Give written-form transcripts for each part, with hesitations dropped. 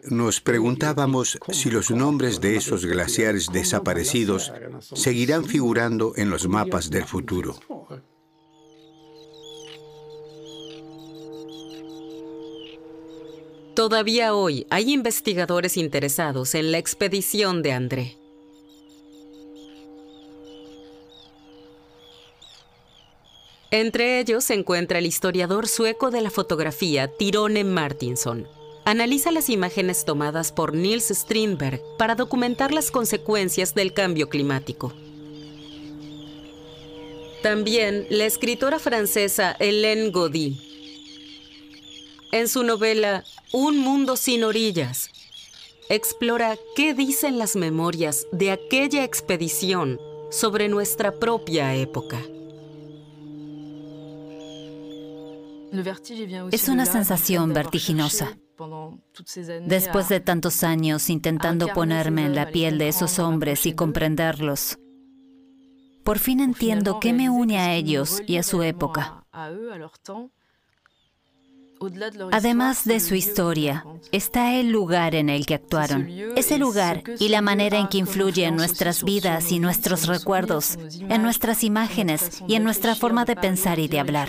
nos preguntábamos si los nombres de esos glaciares desaparecidos seguirán figurando en los mapas del futuro. Todavía hoy hay investigadores interesados en la expedición de André. Entre ellos se encuentra el historiador sueco de la fotografía Tyrone Martinson. Analiza las imágenes tomadas por Niels Strindberg para documentar las consecuencias del cambio climático. También la escritora francesa Hélène Gaudy. En su novela Un mundo sin orillas, explora qué dicen las memorias de aquella expedición sobre nuestra propia época. Es una sensación vertiginosa. Después de tantos años intentando ponerme en la piel de esos hombres y comprenderlos, por fin entiendo qué me une a ellos y a su época. Además de su historia, está el lugar en el que actuaron. Ese lugar y la manera en que influye en nuestras vidas y nuestros recuerdos, en nuestras imágenes y en nuestra forma de pensar y de hablar.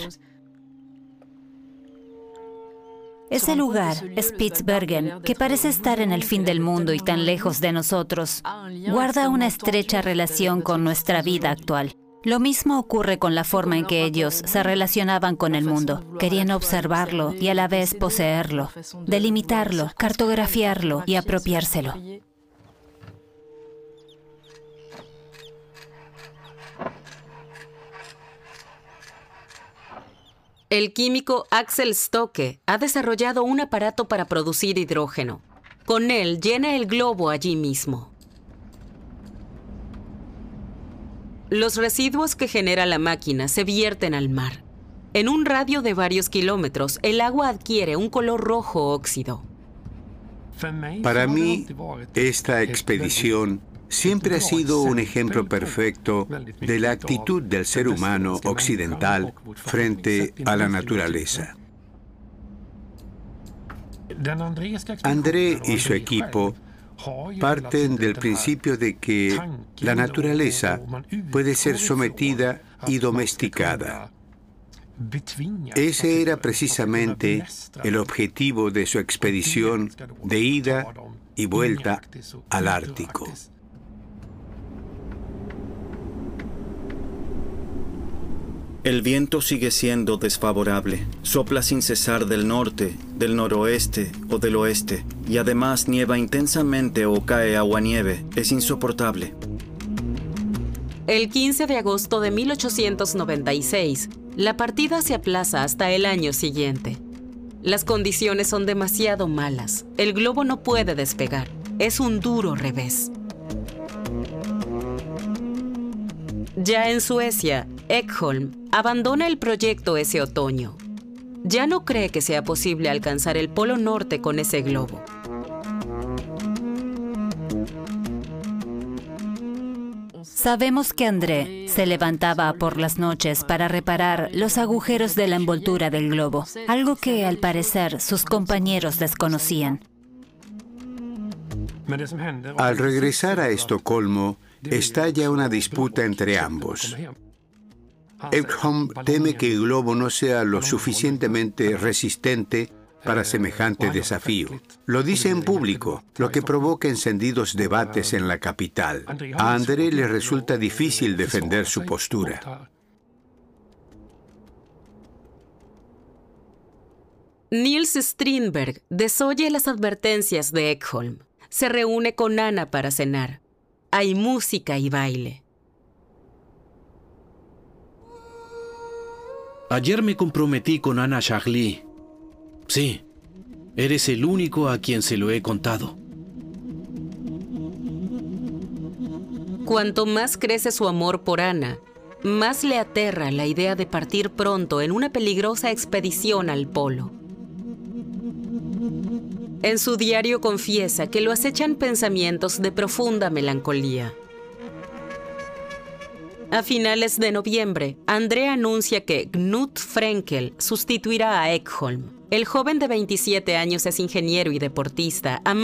Ese lugar, Spitsbergen, que parece estar en el fin del mundo y tan lejos de nosotros, guarda una estrecha relación con nuestra vida actual. Lo mismo ocurre con la forma en que ellos se relacionaban con el mundo. Querían observarlo y a la vez poseerlo, delimitarlo, cartografiarlo y apropiárselo. El químico Axel Stocke ha desarrollado un aparato para producir hidrógeno. Con él llena el globo allí mismo. Los residuos que genera la máquina se vierten al mar. En un radio de varios kilómetros, el agua adquiere un color rojo óxido. Para mí, esta expedición siempre ha sido un ejemplo perfecto de la actitud del ser humano occidental frente a la naturaleza. André y su equipo parten del principio de que la naturaleza puede ser sometida y domesticada. Ese era precisamente el objetivo de su expedición de ida y vuelta al Ártico. El viento sigue siendo desfavorable. Sopla sin cesar del norte, del noroeste o del oeste. Y además nieva intensamente o cae aguanieve. Es insoportable. El 15 de agosto de 1896, la partida se aplaza hasta el año siguiente. Las condiciones son demasiado malas. El globo no puede despegar. Es un duro revés. Ya en Suecia, Ekholm abandona el proyecto ese otoño. Ya no cree que sea posible alcanzar el Polo Norte con ese globo. Sabemos que André se levantaba por las noches para reparar los agujeros de la envoltura del globo, algo que, al parecer, sus compañeros desconocían. Al regresar a Estocolmo, estalla una disputa entre ambos. Ekholm teme que el globo no sea lo suficientemente resistente para semejante desafío. Lo dice en público, lo que provoca encendidos debates en la capital. A André le resulta difícil defender su postura. Niels Strindberg desoye las advertencias de Ekholm. Se reúne con Anna para cenar. Hay música y baile. Ayer me comprometí con Anna Charlie. Sí, eres el único a quien se lo he contado. Cuanto más crece su amor por Anna, más le aterra la idea de partir pronto en una peligrosa expedición al polo. En su diario confiesa que lo acechan pensamientos de profunda melancolía. A finales de noviembre, André anuncia que Knut Frenkel sustituirá a Ekholm. El joven de 27 años es ingeniero y deportista,